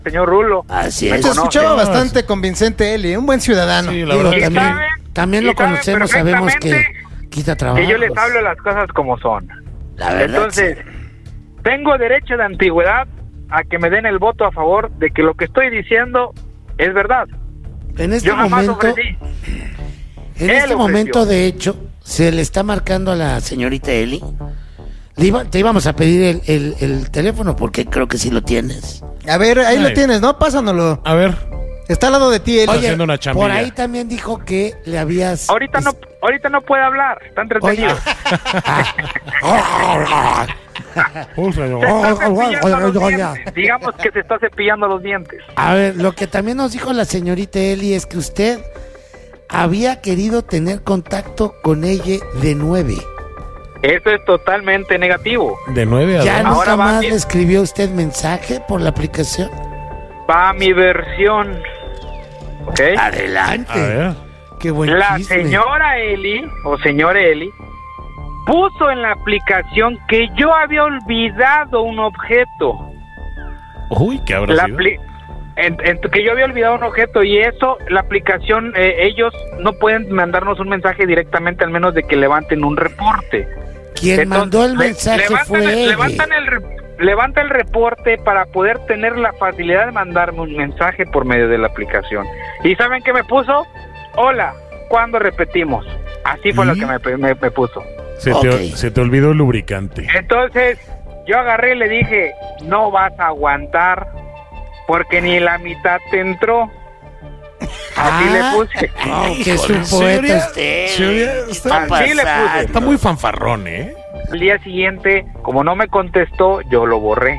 señor Rulo. Así Me es. Se escuchaba conoce. bastante convincente Eli, un buen ciudadano. Sí, la Digo, verdad. también lo y saben conocemos, sabemos que perfectamente quita trabajo. Que yo les hablo las cosas como son. La verdad. Entonces, tengo derecho de antigüedad a que me den el voto a favor de que lo que estoy diciendo es verdad. En este Yo jamás momento, ofrecí. en Él este ofreció. momento, de hecho, se le está marcando a la señorita Eli. Te íbamos a pedir el teléfono porque creo que sí lo tienes. A ver, ahí Ay. lo tienes, ¿no? Pásanoslo. A ver, Está al lado de ti, Eli. Oye, haciendo una chambilla. por ahí también dijo que le habías... Ahorita no puede hablar, está entretenido. un señor. Se está cepillando los dientes. Digamos que se está cepillando los dientes. A ver, lo que también nos dijo la señorita Eli es que usted había querido tener contacto con ella de 9. Eso es totalmente negativo. De 9 a ¿Ya 2. nunca Ahora va más bien. le escribió usted mensaje por la aplicación? Va mi versión. ¿Ok? Adelante. A ver. Qué buen La chisme. señora Eli, o señor Eli, puso en la aplicación que yo había olvidado un objeto. Uy, ¿qué habrá La sido? que yo había olvidado un objeto y eso, la aplicación, ellos no pueden mandarnos un mensaje directamente al menos de que levanten un reporte. Quien mandó el mensaje fue ella. Levanta el reporte para poder tener la facilidad de mandarme un mensaje por medio de la aplicación. ¿Y saben qué me puso? Hola, ¿cuándo repetimos? Así fue lo que me puso. Se te olvidó el lubricante. Entonces, yo agarré y le dije, no vas a aguantar, porque ni la mitad te entró. Así le puse. No, que es un Híjole, poeta ¿sería? usted. Así le puse. Está muy fanfarrón, ¿eh? El día siguiente, como no me contestó, yo lo borré.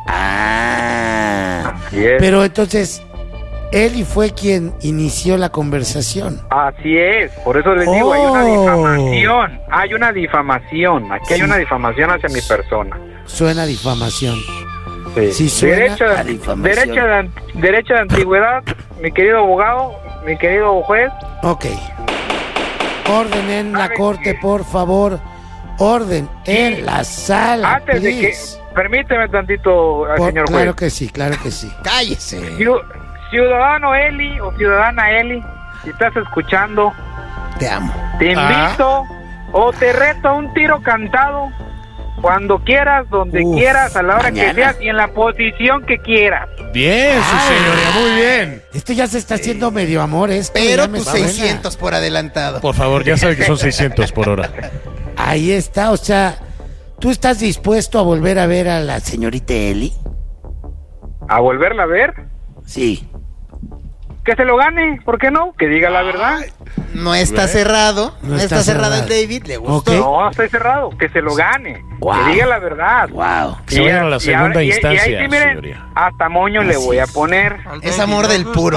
Así es. Pero entonces, Eli fue quien inició la conversación. Así es, por eso les digo, hay una difamación, hay una difamación, aquí hay una difamación hacia mi persona. Suena a difamación. Sí. Sí, suena derecho, a difamación. derecho de antigüedad, mi querido abogado, mi querido juez. Ok. Orden en la ¿Sabe corte, qué? por favor. Orden en la sala, Antes de que, please. permíteme tantito, señor Claro juez. que sí, claro que sí. Cállese. Ciudadano Eli o ciudadana Eli, si estás escuchando, Te amo. te invito o te reto a un tiro cantado cuando quieras, donde Uf, quieras, a la hora mañana. que seas y en la posición que quieras. Bien, su Ay. señoría, muy bien. Esto ya se está haciendo medio amor, esto. Pero ya me tus suena. 600 por adelantado. Por favor, ya sabe que son 600 por hora. Ahí está, o sea, ¿tú estás dispuesto a volver a ver a la señorita Eli? ¿A volverla a ver? Sí. Que se lo gane, ¿por qué no? Que diga la verdad. No está cerrado. No No está está cerrado el cerrado. David. Le gustó. Ok. No, estoy cerrado, que se lo gane. Guau. Que diga la verdad. Wow. Que se vayan a la segunda y ahí instancia, sí, miren, señoría. hasta moño le Así voy a es. poner. Es amor del puro.